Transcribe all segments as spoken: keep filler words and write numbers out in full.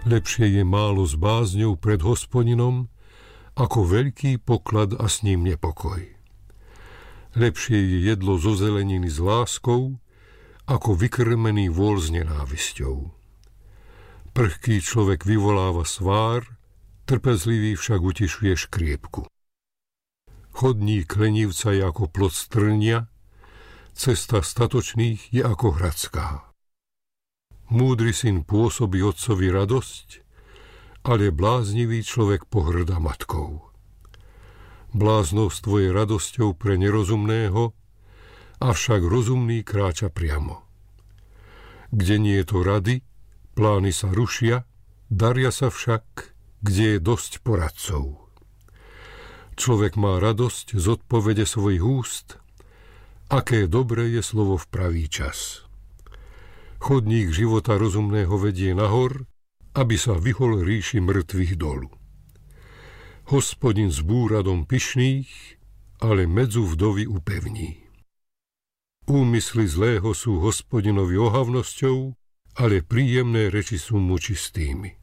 Lepšie je málo s bázňou pred Hospodinom, ako veľký poklad a s ním nepokoj. Lepšie je jedlo zo zeleniny s láskou, ako vykrmený vôl s nenávisťou. Prchký človek vyvoláva svár, trpezlivý však utišuje škriepku. Chodník lenivca je ako plod strnia, cesta statočných je ako hradská. Múdry syn pôsobí otcovi radosť, ale bláznivý človek pohŕda matkou. Bláznostvo je radosťou pre nerozumného, avšak rozumný kráča priamo. Kde nie je to rady, plány sa rušia, daria sa však, kde je dosť poradcov. Človek má radosť z odpovede svojich úst, aké dobré je slovo v pravý čas. Chodník života rozumného vedie nahor, aby sa vyhol ríši mŕtvych dolu. Hospodin zbúra dom pyšných, ale medzu vdovy upevní. Úmysly zlého sú Hospodinovi ohavnosťou, ale príjemné reči sú mu čistými.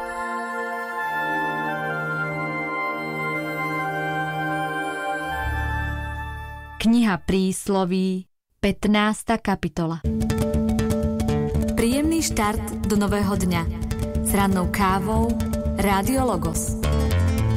Kniha Prísloví, pätnásta kapitola. Príjemný štart do nového dňa s rannou kávou Rádio Logos.